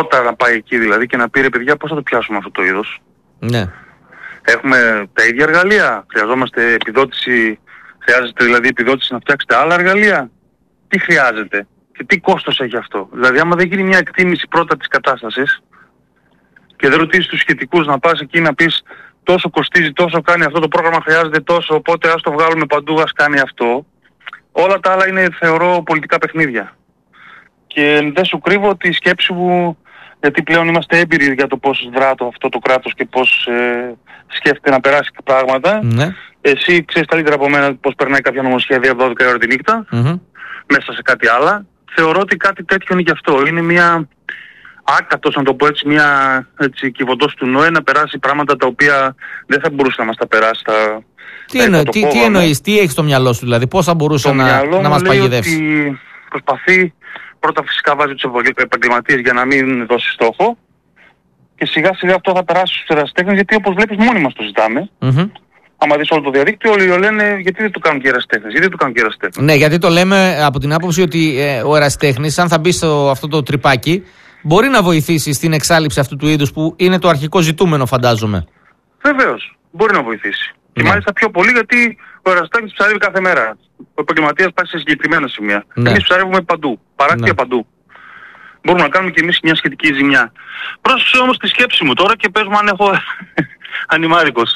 πρώτα να πάει εκεί δηλαδή και να πει ρε παιδιά πώς θα το πιάσουμε αυτό το είδος. Ναι. Έχουμε τα ίδια εργαλεία, χρειαζόμαστε επιδότηση, χρειάζεται δηλαδή επιδότηση να φτιάξετε άλλα εργαλεία. Τι χρειάζεται και τι κόστος έχει αυτό. Δηλαδή άμα δεν γίνει μια εκτίμηση πρώτα της κατάστασης και δεν ρωτήσεις τους σχετικούς να πας εκεί να πεις τόσο κοστίζει, τόσο κάνει αυτό το πρόγραμμα, χρειάζεται τόσο, οπότε ας το βγάλουμε παντού, ας κάνει αυτό. Όλα τα άλλα είναι θεωρώ πολιτικά παιχνίδια. Και δεν σου κρύβω ότι η σκέψη μου, γιατί πλέον είμαστε έμπειροι για το πώς δρά αυτό το κράτος και πώς σκέφτεται να περάσει τα πράγματα. Ναι. Εσύ ξέρεις καλύτερα από μένα πώς περνάει κάποια νομοσχέδια 12 ώρα τη νύχτα, μέσα σε κάτι άλλα. Θεωρώ ότι κάτι τέτοιο είναι γι' αυτό. Είναι μια άκατος, να το πω έτσι, μια κυβωτός του Νόε να περάσει πράγματα τα οποία δεν θα μπορούσε να μας τα περάσει. Τι εννοείς, τι έχεις στο μυαλό σου δηλαδή, πώς θα μπορούσε να μας παγιδεύσει? Ότι προσπαθεί, πρώτα φυσικά βάζει τους επαγγελματίες για να μην δώσει στόχο και σιγά σιγά αυτό θα περάσει στους ερασιτέχνες, γιατί όπως βλέπεις μόνοι μας το ζητάμε. Άμα δεις όλο το διαδίκτυο, όλοι λένε γιατί δεν το κάνουν και οι ερασιτέχνες. Ναι, γιατί το λέμε από την άποψη ότι ο ερασιτέχνης, αν θα μπει στο αυτό το τρυπάκι, μπορεί να βοηθήσει στην εξάλειψη αυτού του είδους που είναι το αρχικό ζητούμενο, φαντάζομαι. Βεβαίως, μπορεί να βοηθήσει. Και μάλιστα πιο πολύ γιατί ο ερασιτέχνης ψαρεύει κάθε μέρα. Ο επαγγελματίας πάει σε συγκεκριμένα σημεία. Εμείς ψαρεύουμε παντού, παράκτια παντού. Μπορούμε να κάνουμε και εμείς μια σχετική ζημιά. Πρόσεξε όμως τη σκέψη μου τώρα και πες μου αν έχω ανημάρικος.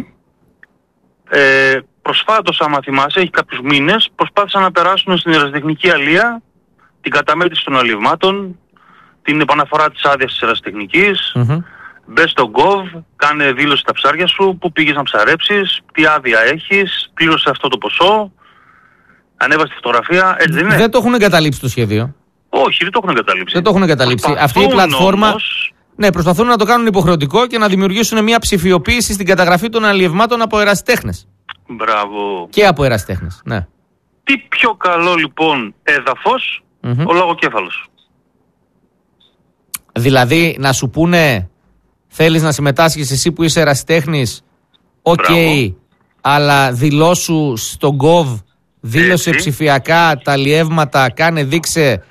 Προσφάτως, άμα θυμάσαι, έχει κάποιους μήνες, προσπάθησαν να περάσουν στην ερασιτεχνική αλεία την καταμέτρηση των αλλιευμάτων, την επαναφορά της άδειας της ερασιτεχνικής. Μπες στο Gov, κάνε δήλωση στα ψάρια σου, πού πήγες να ψαρέψεις, τι άδεια έχεις, πλήρωσε αυτό το ποσό, ανέβασε τη φωτογραφία, έτσι δεν είναι? Δεν το έχουν εγκαταλείψει το σχέδιο. Όχι, δεν το έχουν εγκαταλείψει. Δεν το έχουν εγκαταλείψει. Αυτή η πλατφόρμα όμως... Ναι, προσπαθούν να το κάνουν υποχρεωτικό και να δημιουργήσουν μια ψηφιοποίηση στην καταγραφή των αλλιευμάτων από ερασιτέχνες. Μπράβο. Και από ερασιτέχνες, ναι. Τι πιο καλό λοιπόν έδαφος, ο λαγοκέφαλος. Δηλαδή να σου πούνε θέλεις να συμμετάσχεις εσύ που είσαι ερασιτέχνης, αλλά δηλώσου στο Gov, δήλωσε ψηφιακά τα αλλιεύματα, κάνε δείξε,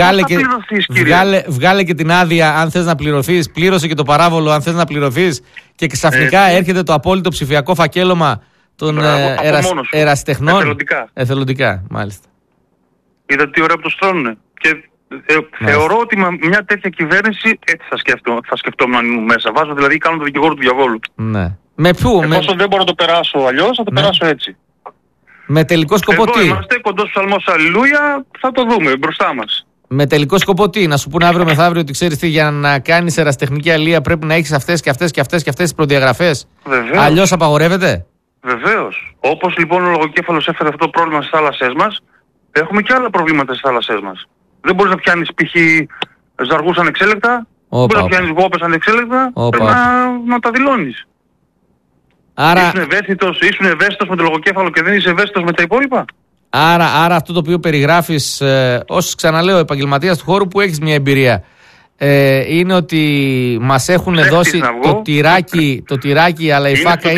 βγάλε και την άδεια αν θες να πληρωθείς, πλήρωσε και το παράβολο αν θες να πληρωθείς και ξαφνικά έρχεται το απόλυτο ψηφιακό φακέλωμα των ερασιτεχνών. Εθελοντικά, μάλιστα. Είδατε τι ωραία που το στρώνουνε. Και θεωρώ ότι με μια τέτοια κυβέρνηση έτσι θα σκεφτόμουν αν ήμουν μέσα. Βάζω δηλαδή κάνω το δικηγόρο του διαβόλου. Ναι. Με πού? Εφόσον δεν μπορώ να το περάσω αλλιώς, θα το περάσω έτσι. Με τελικό σκοπό εδώ τι? Είμαστε κοντός ψαλμός αλληλούια, θα το δούμε μπροστά μας. Με τελικό σκοπό τι? Να σου πούνε αύριο μεθαύριο ότι ξέρεις τι, για να κάνεις ερασιτεχνική αλεία πρέπει να έχεις αυτές και αυτές και αυτές και αυτές τις προδιαγραφές. Αλλιώς απαγορεύεται. Βεβαίως. Όπως λοιπόν ο λογοκέφαλος έφερε αυτό το πρόβλημα στις θάλασσές μας, έχουμε και άλλα προβλήματα στις θάλασσές μας. Δεν μπορείς να πιάνεις π.χ. ζαργούς ανεξέλεκτα, δεν μπορείς να πιάνεις γόπες ανεξέλεκτα, πρέπει να τα δηλώνεις. Άρα... Ήσουν ευαίσθητος με το λογοκέφαλο και δεν είσαι ευαίσθητος με τα υπόλοιπα. Άρα αυτό το οποίο περιγράφεις ως, ξαναλέω, επαγγελματίας του χώρου που έχεις μια εμπειρία, είναι ότι μας έχουν δώσει το τυράκι, αλλά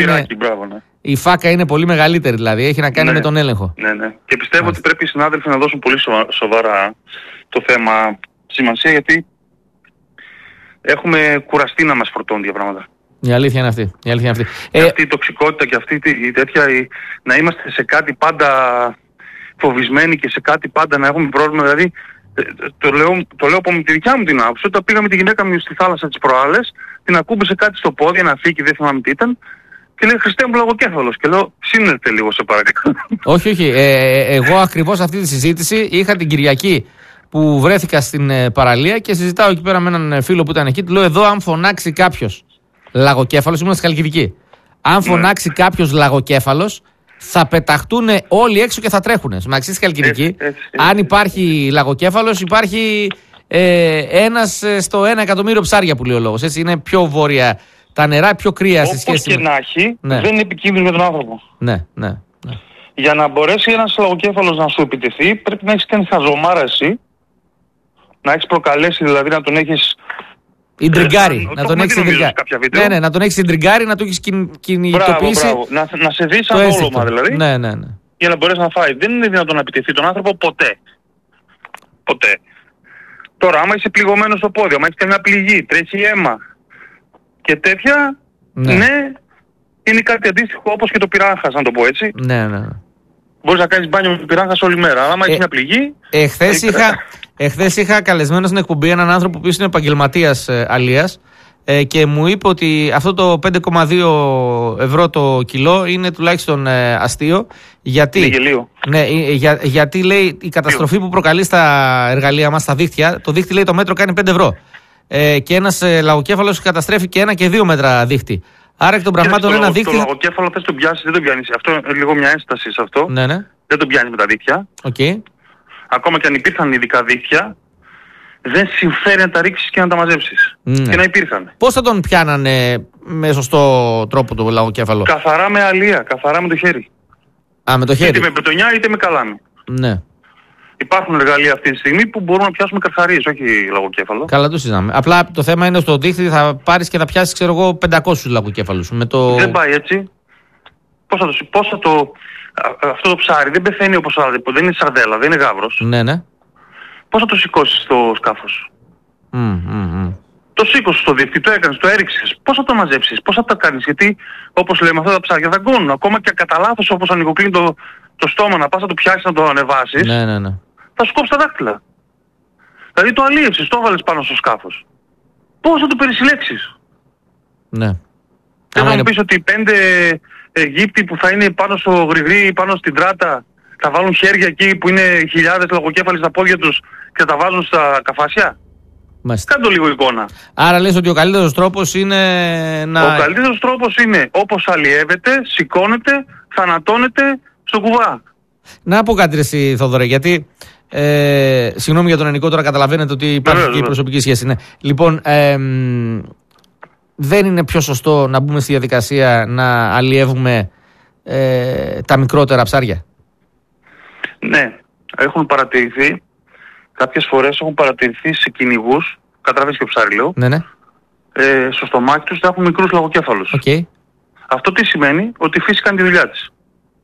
η φάκα είναι πολύ μεγαλύτερη, δηλαδή έχει να κάνει με τον έλεγχο. Ναι. Και πιστεύω ότι πρέπει οι συνάδελφοι να δώσουν πολύ σοβαρά το θέμα σημασία, γιατί έχουμε κουραστεί να μας φορτώνουν δύο πράγματα. Η αλήθεια είναι αυτή. Αυτή η τοξικότητα και αυτή η τέτοια, να είμαστε σε κάτι πάντα φοβισμένοι και σε κάτι πάντα να έχουμε πρόβλημα. Δηλαδή, το λέω από τη δικιά μου την άποψη. Όταν πήγαμε τη γυναίκα μου στη θάλασσα τις προάλλες, την ακούμπησε κάτι στο πόδι, ένα φύκι, δεν θυμάμαι τι ήταν, και λέει Χριστέ μου λογοκέφαλος. Και λέω σύνερτε λίγο σε παρακαλώ. Όχι. Εγώ ακριβώς αυτή τη συζήτηση είχα την Κυριακή που βρέθηκα στην παραλία και συζητάω εκεί πέρα με έναν φίλο που ήταν εκεί. Του λέω εδώ, αν φωνάξει κάποιος λαγοκέφαλος, ήμουν στη Χαλκιδική. Αν φωνάξει κάποιος λαγοκέφαλος, θα πεταχτούν όλοι έξω και θα τρέχουν. Στην αξία στη Χαλκιδική, αν υπάρχει λαγοκέφαλος, υπάρχει ένας στο 1 εκατομμύριο ψάρια που λέει ο λόγος. Έτσι είναι πιο βόρεια τα νερά, πιο κρύα στη σχέση. Όπως και να έχει, δεν είναι επικίνδυνο με τον άνθρωπο. Ναι. Για να μπορέσει ένας λαγοκέφαλος να σου επιτεθεί, πρέπει να έχεις κάνει χαζομάρα εσύ, να έχεις προκαλέσει, δηλαδή να τον έχεις. Ιντριγκάρι, να τον έχεις ιντριγκάρι. Ναι, να τον έχεις ιντριγκάρι, να του έχεις κινητοποιήσει. Μπράβο. Να σε δει σαν όλωμα δηλαδή. Ναι. Για να μπορέσει να φάει. Δεν είναι δυνατόν να επιτεθεί τον άνθρωπο ποτέ. Τώρα, άμα είσαι πληγωμένος στο πόδι, άμα έχεις και μια πληγή, τρέχει αίμα και τέτοια, ναι, είναι κάτι αντίστοιχο όπως και το πυράγχας, να το πω έτσι. Ναι. Μπορείς να κάνεις μπάνιο με πυράγχας όλη μέρα. Αλλά άμα έχεις μια πληγή... Εχθές είχα καλεσμένο στην εκπομπή έναν άνθρωπο που είναι επαγγελματίας αλίας και μου είπε ότι αυτό το 5,2 ευρώ το κιλό είναι τουλάχιστον αστείο. Γιατί λέει η καταστροφή που προκαλεί στα εργαλεία μας, στα δίχτυα, το δίχτυ λέει το μέτρο κάνει 5 ευρώ. Και ένας λαγοκέφαλος καταστρέφει και 1 και 2 μέτρα δίχτυ. Άρα εκ των πραγμάτων ένα δίχτυ. Το λαγοκέφαλο θες το πιάσεις, δεν το πιάνεις. Αυτό είναι λίγο μια ένσταση σε αυτό. Ναι. Δεν το πιάνεις με τα δίχτυα. Okay. Ακόμα και αν υπήρχαν ειδικά δίχτυα, δεν συμφέρει να τα ρίξεις και να τα μαζέψεις. Και να υπήρχαν. Πώς θα τον πιάνανε με σωστό τρόπο το λαγοκέφαλο? Καθαρά με αλεία, καθαρά με το χέρι. Με το χέρι. Είτε με πετονιά είτε με καλάμι. Ναι. Υπάρχουν εργαλεία αυτή τη στιγμή που μπορούμε να πιάσουμε καρχαρίες, όχι λαγοκέφαλο. Καλά, το συζητάμε. Απλά το θέμα είναι στο δίχτυ θα πάρεις και θα πιάσεις, 500 λαγοκέφαλους. Δεν πάει έτσι. Αυτό το ψάρι δεν πεθαίνει όπως άλλο. Δεν είναι σαρδέλα, δεν είναι γάβρος. Ναι. Πώς θα το σηκώσεις στο σκάφος? Το σήκωσες στο δίχτυ, το έκανες, το έριξες. Πώς θα το μαζέψεις, πώς θα το κάνεις? Γιατί όπως λέμε αυτά τα ψάρια δαγκώνουν. Ακόμα και κατά λάθος, όπως ανοιγοκλίνει το στόμα, να πας να το πιάσεις, να το ανεβάσεις. Ναι. Θα σου κόψει τα δάχτυλα. Δηλαδή το αλίευσες, το έβαλες πάνω στο σκάφος. Πώς θα το περισυλλέξεις? Ναι. Δεν θα μου πεις ότι 5 Αιγύπτιοι που θα είναι πάνω στο γρηγρί, πάνω στην τράτα, θα βάλουν χέρια εκεί που είναι χιλιάδες λαγοκέφαλοι στα πόδια τους και τα βάζουν στα καφάσια? Κάντο λίγο εικόνα. Άρα λες ότι ο καλύτερος τρόπος είναι να... Ο καλύτερος τρόπος είναι όπως αλλιεύεται, σηκώνεται, θανατώνεται στο κουβά. Να πω κάτι εσύ, Θόδωρε, γιατί συγγνώμη για τον ελληνικό, τώρα καταλαβαίνετε ότι υπάρχει και η προσωπική σχέση. Ναι. Λοιπόν, δεν είναι πιο σωστό να μπούμε στη διαδικασία να αλλιεύουμε τα μικρότερα ψάρια? Ναι, έχουν παρατηρηθεί. Κάποιες φορές έχουν παρατηρηθεί σε κυνηγούς, κατραβείς και ψάρι λέω, ναι. Στο στομάχι τους θα έχουν μικρούς λαγοκέφαλους. Okay. Αυτό τι σημαίνει? Ότι η φύση κάνει τη δουλειά της.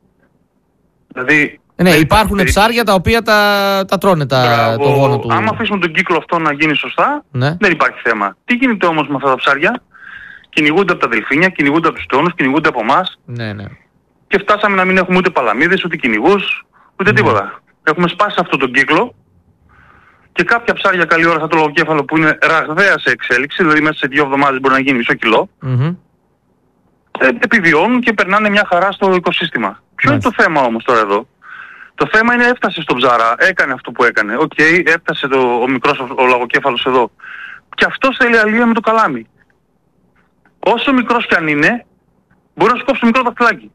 Δηλαδή... Ναι, υπάρχουν ψάρια τα οποία τα τρώνε το γόνο του. Άμα αφήσουμε τον κύκλο αυτό να γίνει σωστά, δεν υπάρχει θέμα. Τι γίνεται όμως με αυτά τα ψάρια? Κυνηγούνται από τα δελφίνια, κυνηγούνται από τους τόνους, κυνηγούνται από εμάς. Ναι. Και φτάσαμε να μην έχουμε ούτε παλαμίδες, ούτε κυνηγούς, ούτε τίποτα. Έχουμε σπάσει αυτόν τον κύκλο. Και κάποια ψάρια καλή ώρα θα το λογοκέφαλο που είναι ραγδαία σε εξέλιξη, δηλαδή μέσα σε 2 εβδομάδες μπορεί να γίνει μισό κιλό, επιβιώνουν και περνάνε μια χαρά στο οικοσύστημα. Ποιο είναι το θέμα όμως τώρα εδώ? Το θέμα είναι έφτασε στον ψάρα, έκανε αυτό που έκανε. Έφτασε ο μικρός ο λαγοκέφαλος εδώ. Και αυτός θέλει αλία με το καλάμι. Όσο μικρός κι αν είναι, μπορεί να σου κόψει το μικρό δαχτυλάκι.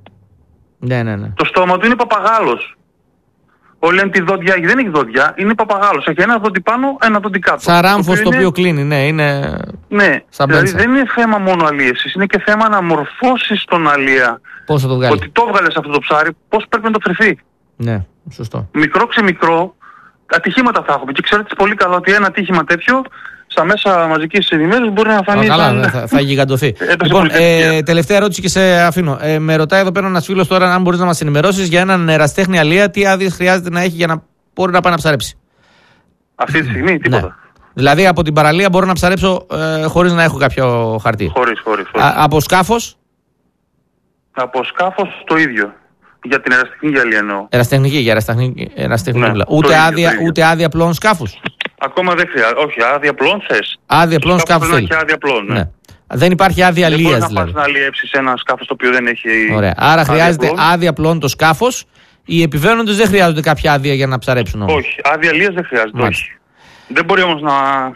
Ναι. Το στόμα του είναι παπαγάλος. Όλοι λένε τη δόντια, δεν έχει δόντια, είναι παπαγάλος. Έχει ένα δόντι πάνω, ένα δόντι κάτω. Σαράμφος το οποίο κλείνει, ναι, είναι. Ναι, δηλαδή δεν είναι θέμα μόνο αλίευσης, είναι και θέμα να μορφώσεις τον αλία. Πώς θα το βγάλει? Ότι το βγάλες αυτό το ψάρι, πώς πρέπει να το φερθεί. Ναι, σωστό. Μικρό ξεμικρό, ατυχήματα θα έχουμε. Και ξέρετε πολύ καλά ότι ένα ατύχημα τέτοιο στα μέσα μαζικής ενημέρωσης μπορεί να φανεί. Καλά, θα γιγαντωθεί. Λοιπόν, τελευταία ερώτηση και σε αφήνω. Με ρωτάει εδώ πέρα ένας φίλος τώρα αν μπορείς να μας ενημερώσεις για έναν ερασιτέχνη αλία, τι άδειες χρειάζεται να έχει για να μπορεί να πάει να ψαρέψει. Αυτή τη στιγμή τίποτα. Ναι. Δηλαδή από την παραλία μπορώ να ψαρέψω χωρίς να έχω κάποιο χαρτί. Χωρίς. Από σκάφος? Από σκάφος το ίδιο. Για την ερασιτεχνική αλία εννοώ. Ερασιτεχνική. Ναι, ούτε άδεια πλών σκάφους? Ακόμα δεν χρειάζεται. Όχι, άδεια πλών θες. Άδεια πλών σκάφους θέλει. Έχει άδεια πλών, ναι. Δεν υπάρχει άδεια αλίας δηλαδή. Δεν μπορείς να πας να αλλιεύσεις ένα σκάφος το οποίο δεν έχει. Ωραία. Άρα χρειάζεται άδεια πλών το σκάφος. Οι επιβαίνοντες δεν χρειάζονται κάποια άδεια για να ψαρέψουν όμως. Όχι. Άδεια αλίας δεν χρειάζεται. Όχι. Δεν μπορεί όμως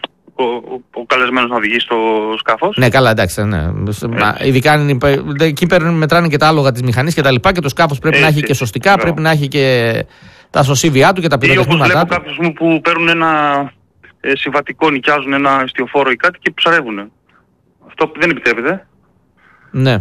ο καλεσμένος να οδηγεί στο σκάφος. Ναι, καλά, εντάξει. Ναι. Ειδικά εκεί μετράνε και τα άλογα της μηχανής και τα λοιπά και το σκάφος πρέπει να έχει και σωστικά, πρέπει να έχει και τα σωσίβια του και τα πυροτεχνήματά του. Ή όπως βλέπω κάποιους που παίρνουν ένα συμβατικό, νοικιάζουν ένα εστιοφόρο ή κάτι και ψαρεύουν. Αυτό δεν επιτρέπεται. Ναι.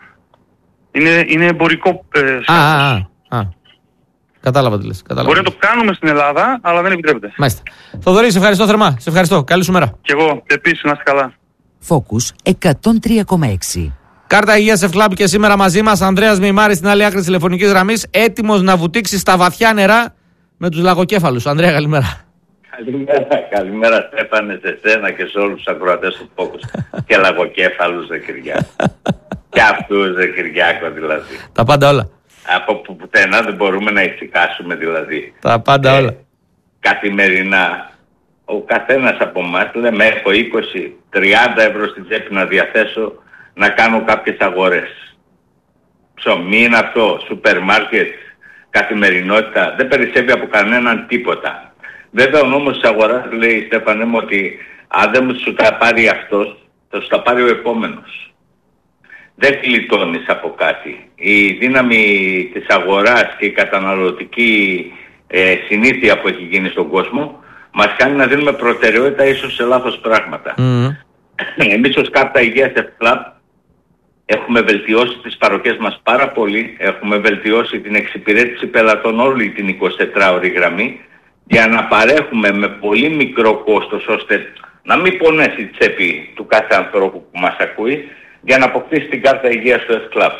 Είναι εμπορικό σκάφος. Κατάλαβα τι λες. Μπορεί να το κάνουμε στην Ελλάδα, αλλά δεν επιτρέπεται. Μάλιστα. Θοδωρή, σε ευχαριστώ θερμά. Σε ευχαριστώ. Καλή σου μέρα. Κι εγώ. Επίσης, να είστε καλά. Focus 103,6. Κάρτα Υγείας Ευκλάμπ και σήμερα μαζί μας Ανδρέας Μημάρης στην άλλη άκρη της τηλεφωνικής γραμμής, έτοιμος να βουτήξει στα βαθιά νερά με τους λαγοκέφαλους. Ανδρέα, καλημέρα. Καλημέρα Στέφανε, σε σένα και σε όλους τους ακροατές του Focus. Και λαγοκέφαλους δε Κυριάκο. Και αυτούς δε Κυριάκο δηλαδή. Τα πάντα όλα. Από που πουθενά δεν μπορούμε να ησυχάσουμε δηλαδή. Τα πάντα όλα. Καθημερινά ο καθένας από εμάς λέμε έχω 20-30 ευρώ στην τσέπη να διαθέσω να κάνω κάποιες αγορές. Ψωμί είναι αυτό, σούπερ μάρκετ, καθημερινότητα, δεν περισσεύει από κανέναν τίποτα. Βέβαια ο νόμος της αγοράς λέει, Στέφανε μου, ότι αν δεν σου τα πάρει αυτός, θα σου τα πάρει ο επόμενος. Δεν γλιτώνεις από κάτι. Η δύναμη της αγοράς και η καταναλωτική συνήθεια που έχει γίνει στον κόσμο μας κάνει να δίνουμε προτεραιότητα ίσως σε λάθος πράγματα. Εμείς ως Κάρτα Υγείας ΕΦΚΛΑΠ έχουμε βελτιώσει τις παροχές μας πάρα πολύ, έχουμε βελτιώσει την εξυπηρέτηση πελατών όλη την 24ωρη γραμμή για να παρέχουμε με πολύ μικρό κόστος ώστε να μην πονέσει η τσέπη του κάθε ανθρώπου που μας ακούει για να αποκτήσει την Κάρτα Υγείας του ΕΦΚΛΑΠ.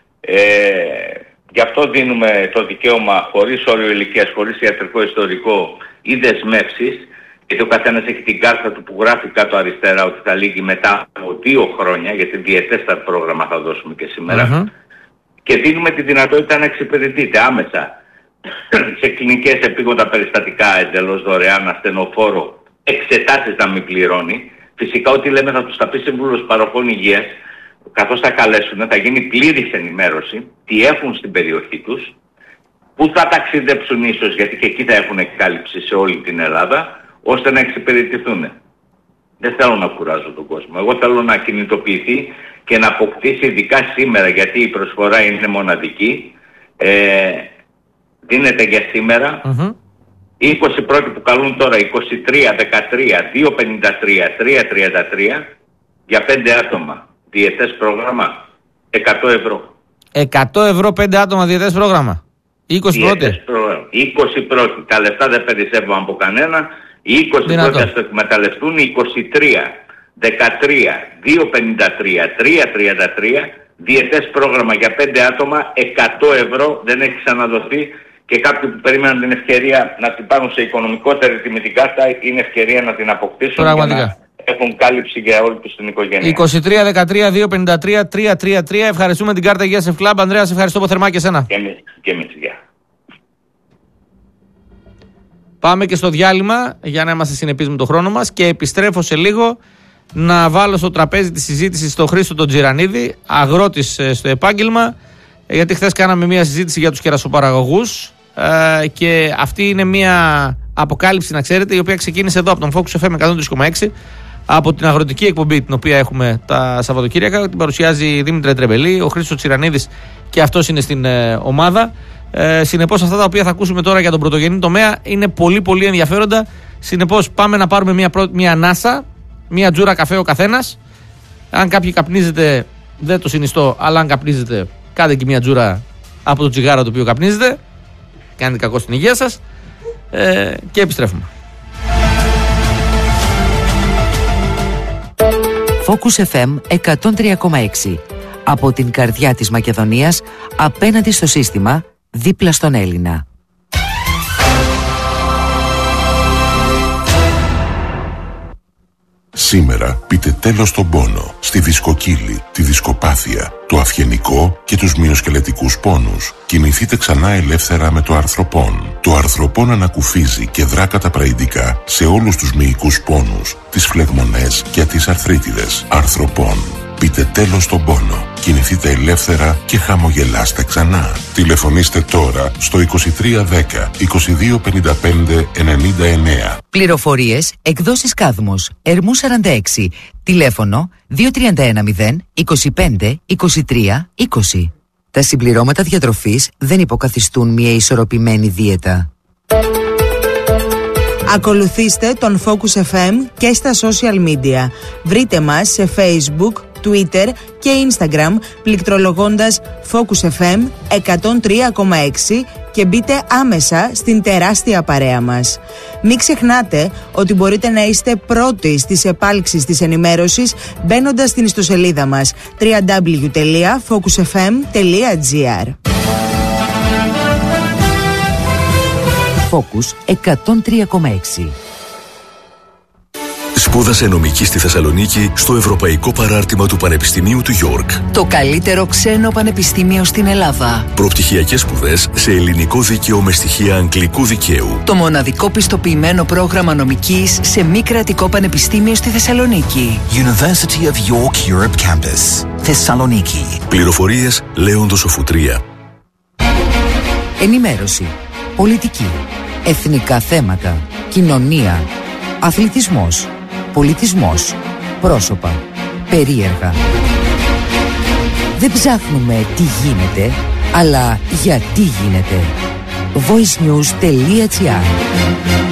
Γι' αυτό δίνουμε το δικαίωμα χωρίς όριο ηλικίας, χωρίς ιατρικό ιστορικό ή δεσμεύσεις, γιατί ο καθένας έχει την κάρτα του που γράφει κάτω αριστερά ότι θα λύγει μετά από 2 χρόνια, γιατί διετέστατο πρόγραμμα θα δώσουμε και σήμερα, και δίνουμε τη δυνατότητα να εξυπηρετείτε άμεσα σε κλινικές επίγοντα περιστατικά εντελώς δωρεάν, ασθενοφόρο, εξετάσεις να μην πληρώνει. Φυσικά ό,τι λέμε θα τους τα πει σύμβουλος παροχών υγείας, καθώς θα καλέσουν, θα γίνει πλήρης ενημέρωση, τι έχουν στην περιοχή τους, πού θα ταξιδέψουν ίσως, γιατί και εκεί θα έχουν κάλυψη σε όλη την Ελλάδα, ώστε να εξυπηρετηθούν. Δεν θέλω να κουράζω τον κόσμο. Εγώ θέλω να κινητοποιηθεί και να αποκτήσει, ειδικά σήμερα, γιατί η προσφορά είναι μοναδική, δίνεται για σήμερα. 20 πρώτοι που καλούν τώρα, 23, 13, 253, 333, για 5 άτομα. Διετές πρόγραμμα, 100 ευρώ. 100 ευρώ 5 άτομα διετές πρόγραμμα. 20 πρώτοι. 20 πρώτοι. Τα λεφτά δεν περισσεύουν από κανένα. Οι 20 πρώτοι θα το εκμεταλλευτούν. 23, 13, 253, 333. Διετές πρόγραμμα για 5 άτομα, 100 ευρώ. Δεν έχει ξαναδοθεί. Και κάποιοι που περίμεναν την ευκαιρία να την πάρουν σε οικονομικότερη τιμή την κάρτα, είναι ευκαιρία να την αποκτήσουν. Πραγματικά. Έχουν κάλυψη για όλη τους την οικογένεια. 23, 13, 253, 333. Ευχαριστούμε την Κάρτα Υγείας ΕΦΚΛΑΠ. Ανδρέα, σε ευχαριστώ θερμά και εσένα. Και εμείς, γεια. Πάμε και στο διάλειμμα για να είμαστε συνεπείς με το χρόνο μας και επιστρέφω σε λίγο να βάλω στο τραπέζι τη συζήτηση στον Χρήστο τον Τζιρανίδη, αγρότης στο επάγγελμα, γιατί χθες κάναμε μια συζήτηση για τους κερασοπαραγωγούς και αυτή είναι μια αποκάλυψη, να ξέρετε, η οποία ξεκίνησε εδώ από τον Focus FM 103,6, από την αγροτική εκπομπή την οποία έχουμε τα Σαββατοκύριακα. Την παρουσιάζει η Δήμητρα Τρεμπελή, ο Χρήστος Τσιρανίδης και αυτός είναι στην ομάδα. Συνεπώς αυτά τα οποία θα ακούσουμε τώρα για τον πρωτογενή τομέα είναι πολύ πολύ ενδιαφέροντα. Συνεπώς πάμε να πάρουμε μια ανάσα, μια τζούρα καφέ ο καθένας. Αν κάποιοι καπνίζετε, δεν το συνιστώ, αλλά αν καπνίζετε, κάντε και μια τζούρα από το τσιγάρο το οποίο καπνίζετε. Κάνετε κακό στην υγεία σας. Και επιστρέφουμε. Focus FM 103,6. Από την καρδιά της Μακεδονίας, απέναντι στο σύστημα, δίπλα στον Έλληνα. Σήμερα πείτε τέλος στον πόνο, στη δισκοκύλη, τη δισκοπάθεια, το αυγενικό και τους μυοσκελετικούς πόνους. Κινηθείτε ξανά ελεύθερα με το αρθροπόν. Το αρθροπόν ανακουφίζει και δρά καταπραγητικά σε όλους τους μυϊκούς πόνους, τις φλεγμονές και τις αρθρίτιδες. Αρθροπόν. Πείτε τέλος στον πόνο. Κινηθείτε ελεύθερα και χαμογελάστε ξανά. Τηλεφωνήστε τώρα στο 2310 2255 99. Πληροφορίες, εκδόσεις Κάδμος, Ερμού 46, τηλέφωνο 2310 25 23 20. Τα συμπληρώματα διατροφής δεν υποκαθιστούν μια ισορροπημένη δίαιτα. Ακολουθήστε τον Focus FM και στα social media. Βρείτε μας σε Facebook, Twitter και Instagram πληκτρολογώντας Focus FM 103,6 και μπείτε άμεσα στην τεράστια παρέα μας. Μην ξεχνάτε ότι μπορείτε να είστε πρώτοι στις επάλξεις της ενημέρωσης μπαίνοντας στην ιστοσελίδα μας www.focusfm.gr. Focus 103,6. Σπούδασε νομική στη Θεσσαλονίκη στο Ευρωπαϊκό Παράρτημα του Πανεπιστημίου του Γιόρκ. Το καλύτερο ξένο πανεπιστήμιο στην Ελλάδα. Προπτυχιακές σπουδές σε ελληνικό δίκαιο με στοιχεία αγγλικού δικαίου. Το μοναδικό πιστοποιημένο πρόγραμμα νομικής σε μη κρατικό πανεπιστήμιο στη Θεσσαλονίκη. University of York Europe Campus, Θεσσαλονίκη. Πληροφορίες Λέοντος Οφουτρία. Ενημέρωση, πολιτική, εθνικά θέματα, κοινωνία, αθλητισμός, πολιτισμός, πρόσωπα, περίεργα. Δεν ψάχνουμε τι γίνεται, αλλά γιατί γίνεται. voicenews.gr